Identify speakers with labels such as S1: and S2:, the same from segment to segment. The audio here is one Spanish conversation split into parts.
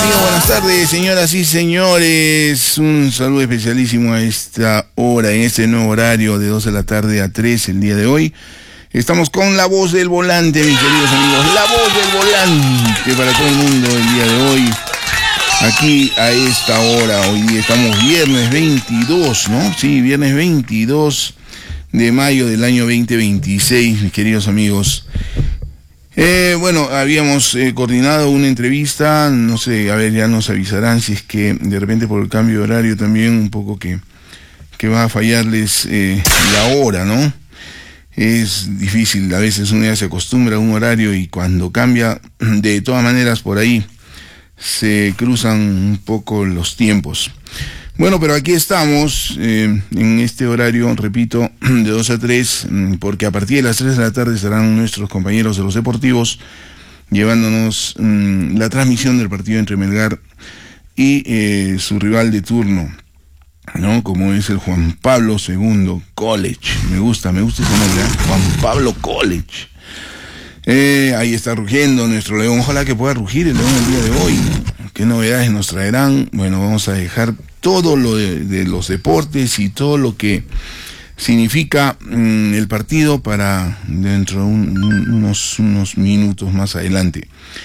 S1: Buenas tardes, señoras y señores. Un saludo especialísimo a esta hora, en este nuevo horario de 2 de la tarde a 3 el día de hoy. Estamos con La Voz del Volante, mis queridos amigos. La Voz del Volante para todo el mundo el día de hoy. Aquí a esta hora, hoy día estamos viernes 22, ¿no? Sí, viernes 22 de mayo del año 2026, mis queridos amigos. Bueno, habíamos coordinado una entrevista, no sé, a ver, ya nos avisarán si es que de repente por el cambio de horario también un poco que va a fallarles la hora, ¿no? Es difícil, a veces uno ya se acostumbra a un horario y cuando cambia, de todas maneras por ahí se cruzan un poco los tiempos. Bueno, pero aquí estamos en este horario, repito, de 2 a 3, porque a partir de las 3 de la tarde estarán nuestros compañeros de los deportivos llevándonos la transmisión del partido entre Melgar y su rival de turno, ¿no? Como es el Juan Pablo II College. Me gusta ese nombre, ¿eh? Juan Pablo College. Ahí está rugiendo nuestro león. Ojalá que pueda rugir el león el día de hoy, ¿no? ¿Qué novedades nos traerán? Bueno, vamos a dejar todo lo de los deportes y todo lo que significa el partido para dentro de unos minutos más adelante.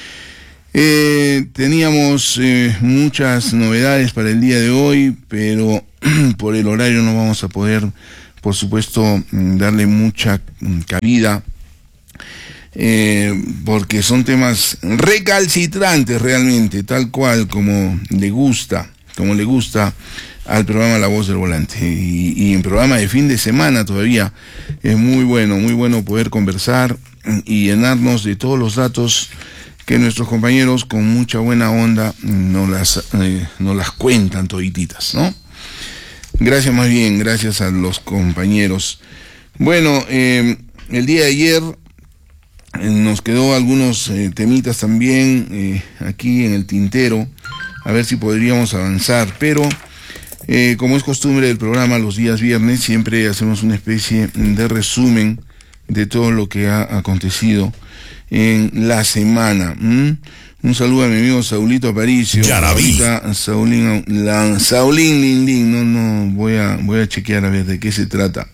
S1: Teníamos muchas novedades para el día de hoy, pero por el horario no vamos a poder, por supuesto, darle mucha cabida. Porque son temas recalcitrantes realmente, tal cual como le gusta al programa La Voz del Volante, y en programa de fin de semana todavía es muy bueno poder conversar y llenarnos de todos los datos que nuestros compañeros con mucha buena onda nos las cuentan todititas, ¿no? Gracias a los compañeros. Bueno, el día de ayer nos quedó algunos temitas también aquí en el tintero, a ver si podríamos avanzar, pero como es costumbre del programa los días viernes, siempre hacemos una especie de resumen de todo lo que ha acontecido en la semana. Un saludo a mi amigo Saulito Aparicio. Saulín Lindín, voy a chequear a ver de qué se trata.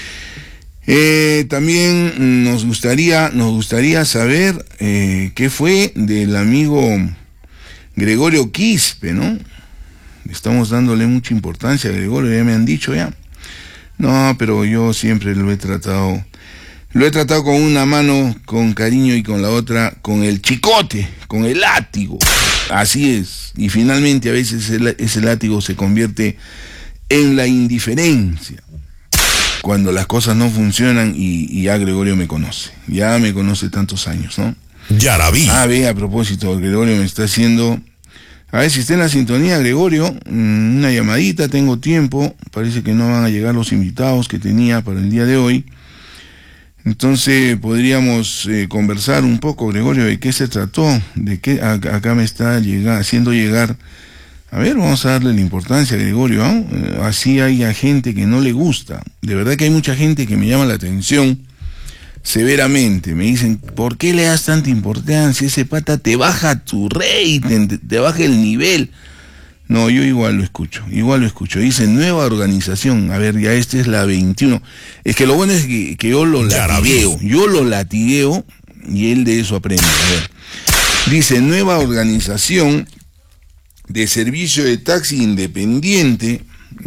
S1: También nos gustaría saber qué fue del amigo Gregorio Quispe, ¿no? Estamos dándole mucha importancia a Gregorio, ya me han dicho ya. No, pero yo siempre lo he tratado con una mano con cariño y con la otra con el chicote, con el látigo. Así es. Y finalmente a veces ese látigo se convierte en la indiferencia cuando las cosas no funcionan, y ya Gregorio me conoce tantos años, ¿no?
S2: Yarabí.
S1: A propósito, Gregorio me está haciendo, a ver si está en la sintonía, Gregorio, una llamadita, tengo tiempo, parece que no van a llegar los invitados que tenía para el día de hoy, entonces podríamos conversar un poco, Gregorio, de qué se trató, de qué acá me está haciendo llegar. A ver, vamos a darle la importancia a Gregorio, ¿no? Así hay gente que no le gusta. De verdad que hay mucha gente que me llama la atención severamente. Me dicen, ¿por qué le das tanta importancia? Ese pata te baja tu rating, te baja el nivel. No, yo igual lo escucho. Dice, nueva organización. A ver, ya esta es la 21. Es que lo bueno es que yo lo latigueo y él de eso aprende. A ver, dice, nueva organización de servicio de taxi independiente,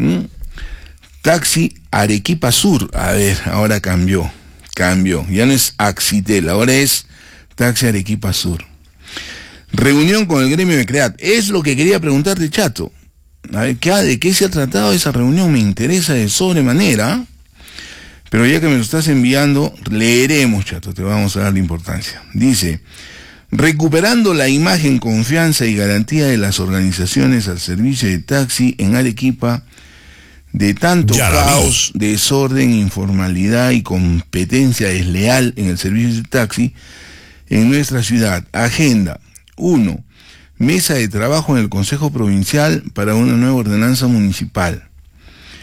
S1: Taxi Arequipa Sur. A ver, ahora cambió, ya no es Axitel, ahora es Taxi Arequipa Sur. Reunión con el gremio de CREAT, es lo que quería preguntarte, Chato. A ver, ¿de qué se ha tratado esa reunión? Me interesa de sobremanera, pero ya que me lo estás enviando, leeremos, Chato, te vamos a dar la importancia. Dice, recuperando la imagen, confianza y garantía de las organizaciones al servicio de taxi en Arequipa, de tanto caos, desorden, informalidad y competencia desleal en el servicio de taxi en nuestra ciudad. Agenda 1. Mesa de trabajo en el Consejo Provincial para una nueva ordenanza municipal.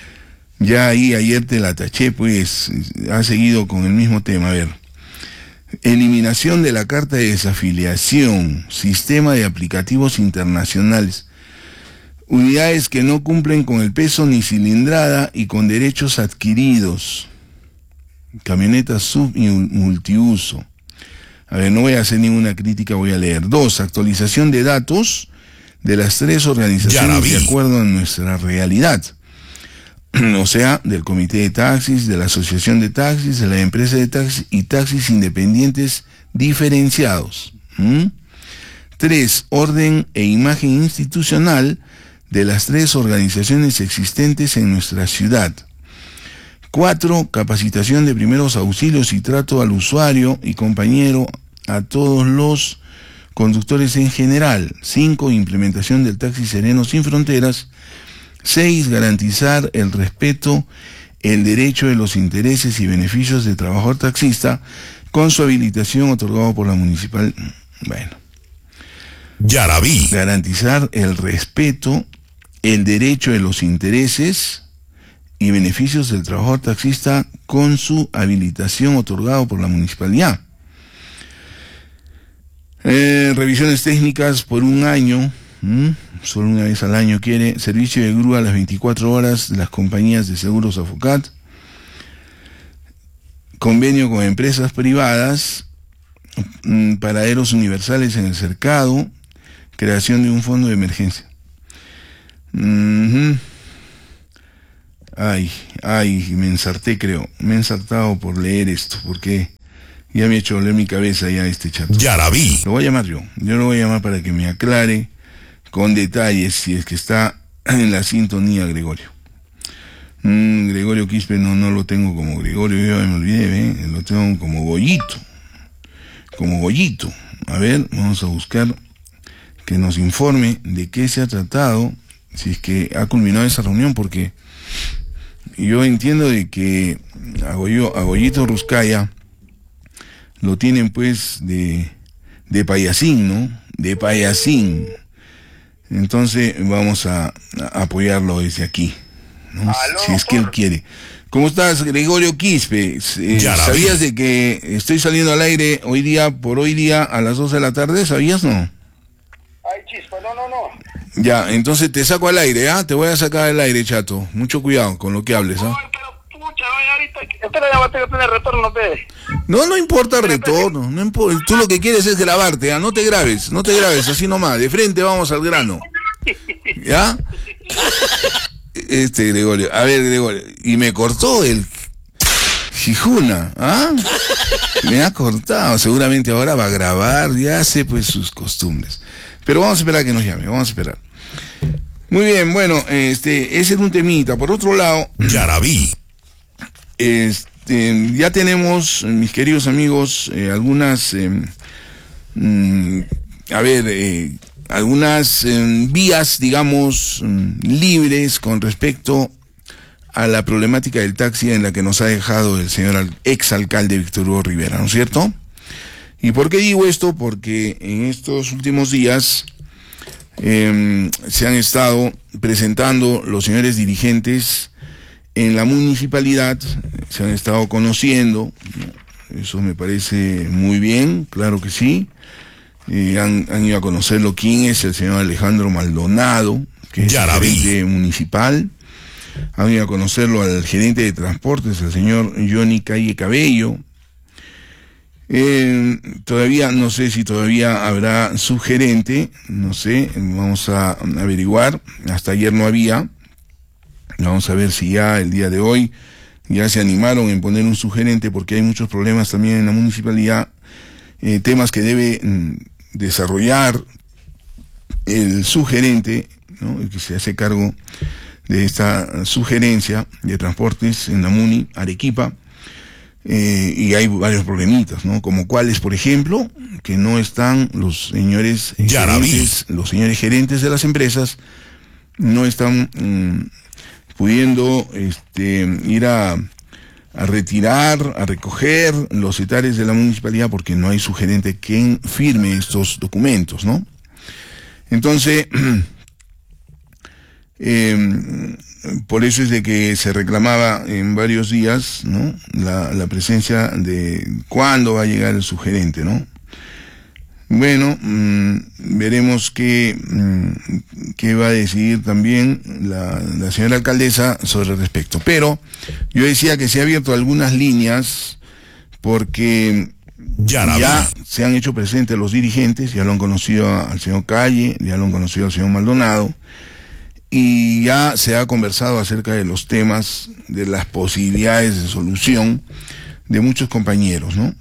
S1: Ya ahí ayer te la taché, pues, ha seguido con el mismo tema. A ver. Eliminación de la carta de desafiliación, sistema de aplicativos internacionales, unidades que no cumplen con el peso ni cilindrada y con derechos adquiridos, camionetas sub y multiuso. A ver, no voy a hacer ninguna crítica, voy a leer. 2. Actualización de datos de las 3 organizaciones de acuerdo a nuestra realidad. O sea, del Comité de Taxis, de la Asociación de Taxis, de la Empresa de Taxis y taxis independientes diferenciados. 3. Orden e imagen institucional de las 3 organizaciones existentes en nuestra ciudad. 4. Capacitación de primeros auxilios y trato al usuario y compañero a todos los conductores en general. 5. Implementación del taxi sereno sin fronteras. 6. Garantizar el respeto, el derecho de los intereses y beneficios del trabajador taxista con su habilitación otorgado por la municipal. Bueno.
S2: Yaraví.
S1: Garantizar el respeto, el derecho de los intereses y beneficios del trabajador taxista con su habilitación otorgado por la municipalidad. Revisiones técnicas por un año. Solo una vez al año quiere. Servicio de grúa a las 24 horas de las compañías de seguros Afocat. Convenio con empresas privadas. Paraderos universales en el cercado. Creación de un fondo de emergencia. Ay, me ensarté, creo. Me he ensartado por leer esto, porque ya me ha hecho doler mi cabeza ya este chat.
S2: Yaraví.
S1: Lo voy a llamar yo. Yo lo voy a llamar para que me aclare con detalles si es que está en la sintonía Gregorio. Gregorio Quispe no lo tengo como Gregorio, yo me olvidé, lo tengo como Goyito. Como Goyito. A ver, vamos a buscar que nos informe de qué se ha tratado, si es que ha culminado esa reunión, porque yo entiendo de que a Goyito Ruscaya lo tienen pues de payasín, ¿no? De payasín. Entonces vamos a apoyarlo desde aquí, ¿no?
S3: ¿Aló?
S1: Si es que él quiere. ¿Cómo estás, Gregorio Quispe? ¿Sabías de que estoy saliendo al aire hoy día a las 12 de la tarde? ¿Sabías, no?
S3: Ay, chispa, no.
S1: Ya, entonces te saco al aire, ¿ah? Te voy a sacar al aire, chato. Mucho cuidado con lo que hables, ¿ah?
S3: Ay, pero pucha, ahorita, espera, ya va a tener retorno, pe.
S1: No importa el retorno, no importa. Tú lo que quieres es grabarte, ¿ah? No te grabes, así nomás. De frente vamos al grano. ¿Ya? Gregorio, a ver, Gregorio, y me cortó el Jijuna, ¿ah? Me ha cortado, seguramente ahora va a grabar, ya sé pues sus costumbres. Pero vamos a esperar a que nos llame, vamos a esperar. Muy bien, bueno, ese es un temita. Por otro lado,
S2: Yaraví.
S1: Ya tenemos, mis queridos amigos, algunas, algunas vías, digamos, libres con respecto a la problemática del taxi en la que nos ha dejado el señor exalcalde Víctor Hugo Rivera, ¿no es cierto? ¿Y por qué digo esto? Porque en estos últimos días se han estado presentando los señores dirigentes en la municipalidad, se han estado conociendo, ¿no? Eso me parece muy bien, claro que sí. Han ido a conocerlo quién es el señor Alejandro Maldonado, que es el gerente municipal. Han ido a conocerlo al gerente de transportes, el señor Johnny Calle Cabello. Todavía, no sé si todavía habrá subgerente, no sé, vamos a averiguar. Hasta ayer no había. Vamos a ver si ya el día de hoy ya se animaron en poner un subgerente, porque hay muchos problemas también en la municipalidad, temas que debe desarrollar el subgerente, ¿no? El que se hace cargo de esta sugerencia de transportes en la Muni Arequipa. Y hay varios problemitas, ¿no? Como cuáles, por ejemplo, que no están los señores gerentes de las empresas, no están pudiendo ir a retirar, a recoger los hectáreas de la municipalidad, porque no hay sugerente quien firme estos documentos, ¿no? Entonces, Por eso es de que se reclamaba en varios días, ¿no?, la presencia de cuándo va a llegar el sugerente, ¿no? Bueno, veremos qué va a decidir también la señora alcaldesa sobre el respecto. Pero yo decía que se ha abierto algunas líneas porque ya se han hecho presentes los dirigentes, ya lo han conocido al señor Calle, ya lo han conocido al señor Maldonado, y ya se ha conversado acerca de los temas, de las posibilidades de solución de muchos compañeros, ¿no?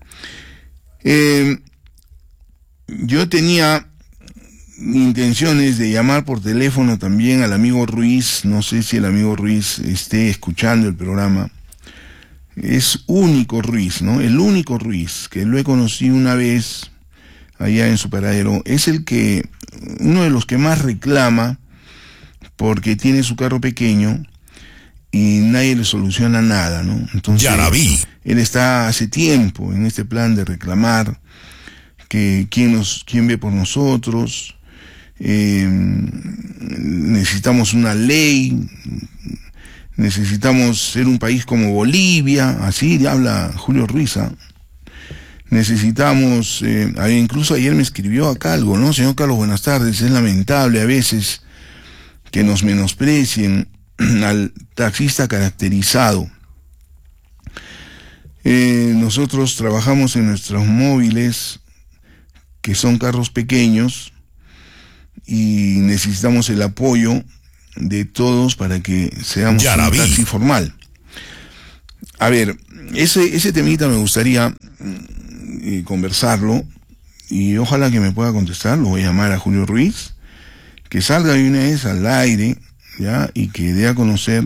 S1: Yo tenía intenciones de llamar por teléfono también al amigo Ruiz, no sé si el amigo Ruiz esté escuchando el programa. Es único Ruiz, ¿no? El único Ruiz, que lo he conocido una vez allá en su paradero, es uno de los que más reclama porque tiene su carro pequeño y nadie le soluciona nada, ¿no? Entonces, él está hace tiempo en este plan de reclamar que quién ve por nosotros, necesitamos una ley, necesitamos ser un país como Bolivia, así habla Julio Ruiz, ¿eh? Necesitamos, incluso ayer me escribió acá algo, ¿no? Señor Carlos, buenas tardes, es lamentable a veces que nos menosprecien al taxista caracterizado. Nosotros trabajamos en nuestros móviles, que son carros pequeños, y necesitamos el apoyo de todos para que seamos un taxi formal. A ver, ese temita me gustaría conversarlo, y ojalá que me pueda contestar. Lo voy a llamar a Julio Ruiz, que salga de una vez al aire, ¿ya?, y que dé a conocer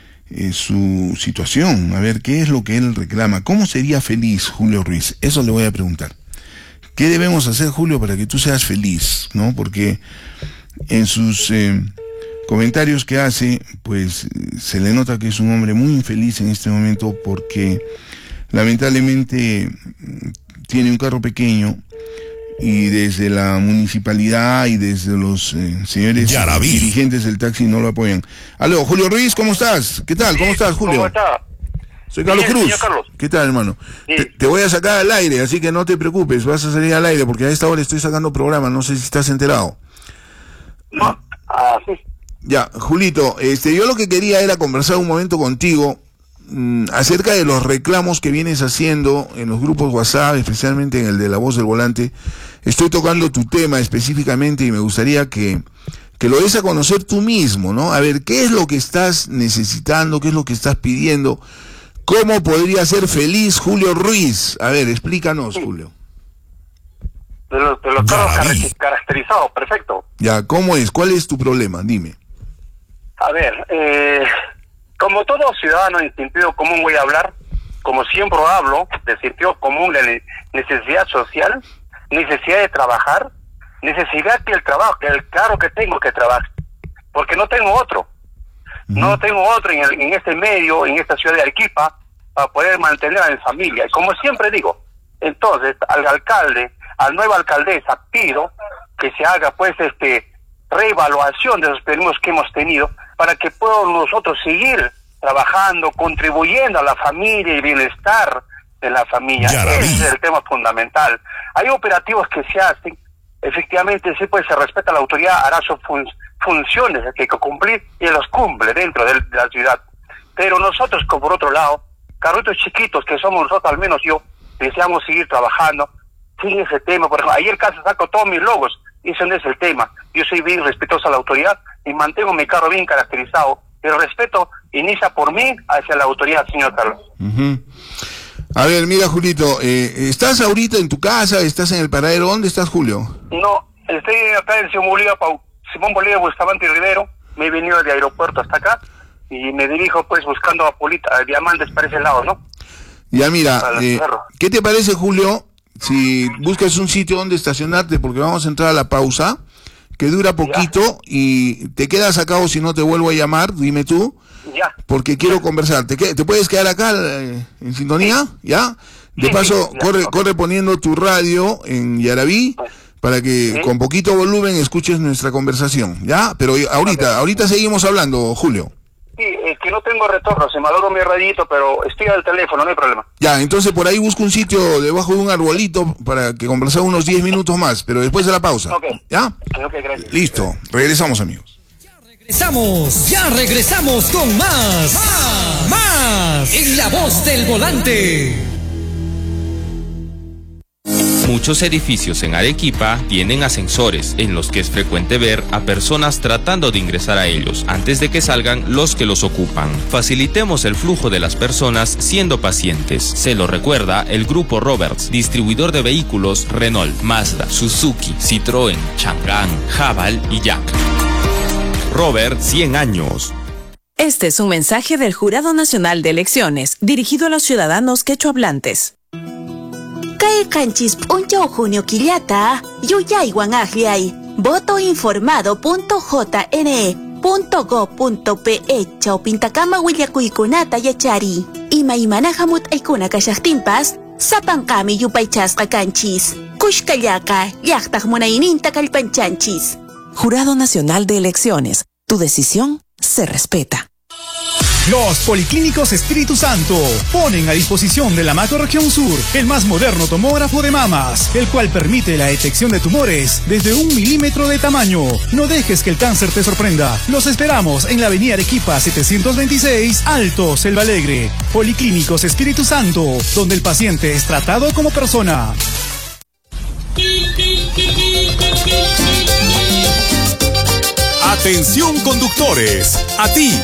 S1: su situación, a ver qué es lo que él reclama. ¿Cómo sería feliz Julio Ruiz? Eso le voy a preguntar. ¿Qué debemos hacer, Julio, para que tú seas feliz, ¿no? Porque en sus comentarios que hace, pues se le nota que es un hombre muy infeliz en este momento, porque lamentablemente tiene un carro pequeño y desde la municipalidad y desde los señores dirigentes del taxi no lo apoyan. Aló, Julio Ruiz, ¿cómo estás? ¿Qué tal? ¿Cómo estás, Julio?
S3: ¿Cómo está?
S1: Soy Carlos
S3: Bien,
S1: Cruz.
S3: señor Carlos.
S1: ¿Qué tal, hermano?
S3: Sí.
S1: Te voy a sacar al aire, así que no te preocupes, vas a salir al aire, porque a esta hora estoy sacando programa, no sé si estás enterado.
S3: No, sí.
S1: Ya, Julito, yo lo que quería era conversar un momento contigo acerca de los reclamos que vienes haciendo en los grupos WhatsApp, especialmente en el de La Voz del Volante. Estoy tocando tu tema específicamente y me gustaría que lo des a conocer tú mismo, ¿no? A ver, ¿qué es lo que estás necesitando? ¿Qué es lo que estás pidiendo? ¿Cómo podría ser feliz Julio Ruiz? A ver, explícanos, Julio.
S3: De los carros caracterizados, perfecto.
S1: Ya, ¿cómo es? ¿Cuál es tu problema? Dime.
S3: A ver, como todo ciudadano en sentido común voy a hablar, como siempre hablo, de sentido común, de necesidad social, necesidad de trabajar, necesidad que el trabajo, que el carro que tengo que trabajar, porque no tengo otro. No tengo otro en este medio, en esta ciudad de Arequipa, para poder mantener a mi familia. Y como siempre digo, entonces, al alcalde, a la nueva alcaldesa, pido que se haga, pues, reevaluación de los permisos que hemos tenido, para que podamos nosotros seguir trabajando, contribuyendo a la familia y bienestar de la familia. Ese es el tema fundamental. Hay operativos que se hacen, efectivamente, sí, pues se respeta la autoridad, hará sus funciones que hay que cumplir y los cumple dentro de la ciudad. Pero nosotros, como por otro lado, carritos chiquitos que somos nosotros, al menos yo, deseamos seguir trabajando sin ese tema. Por ejemplo, ayer casi saco todos mis logos, y ese no es el tema. Yo soy bien respetuoso a la autoridad y mantengo mi carro bien caracterizado. El respeto inicia por mí hacia la autoridad, señor Carlos.
S1: A ver, mira, Julito, ¿estás ahorita en tu casa? ¿Estás en el paradero? ¿Dónde estás, Julio?
S3: No, estoy acá en Simón Bolívar, Bustamante y Rivero. Me he venido de aeropuerto hasta acá y me dirijo, pues, buscando a diamantes para ese lado, ¿no?
S1: Ya, mira, ¿qué te parece, Julio, si buscas un sitio donde estacionarte? Porque vamos a entrar a la pausa, que dura poquito, y te quedas acá, o si no te vuelvo a llamar, dime tú, porque quiero conversar. ¿Te puedes quedar acá en sintonía? ¿Ya? De paso, corre poniendo tu radio en Yaraví, para que con poquito volumen escuches nuestra conversación, ¿ya? Pero ahorita seguimos hablando, Julio.
S3: Sí, es que no tengo retorno, se me adoró mi rayito, pero estoy al teléfono, no hay problema.
S1: Ya, entonces por ahí busco un sitio debajo de un arbolito para que conversemos unos 10 minutos más, pero después de la pausa.
S3: Ok.
S1: ¿Ya?
S3: Ok, gracias.
S1: Listo, regresamos, amigos.
S4: Ya regresamos con más en La Voz del Volante.
S5: Muchos edificios en Arequipa tienen ascensores en los que es frecuente ver a personas tratando de ingresar a ellos antes de que salgan los que los ocupan. Facilitemos el flujo de las personas siendo pacientes. Se lo recuerda el Grupo Roberts, distribuidor de vehículos Renault, Mazda, Suzuki, Citroën, Chang'an, Haval y Jack. Robert, 100 años.
S6: Este es un mensaje del Jurado Nacional de Elecciones, dirigido a los ciudadanos quechohablantes.
S7: Kay kanchis puncho junio quillata, yuyaywan agliay, votoinformado.jne.go.pe chaupintakama willakuykunata yachari. Imaymanahamut aykuna kashaqtinpas, sapankami yupaychasqa kanchis. Kushkallaka, llaqtaq munayninta kallpanchanchis.
S6: Jurado Nacional de Elecciones, tu decisión se respeta.
S8: Los Policlínicos Espíritu Santo ponen a disposición de la Macrorregión Sur el más moderno tomógrafo de mamas, el cual permite la detección de tumores desde 1 milímetro de tamaño. No dejes que el cáncer te sorprenda. Los esperamos en la avenida Arequipa 726, Alto, Selva Alegre. Policlínicos Espíritu Santo, donde el paciente es tratado como persona.
S2: Atención conductores, a ti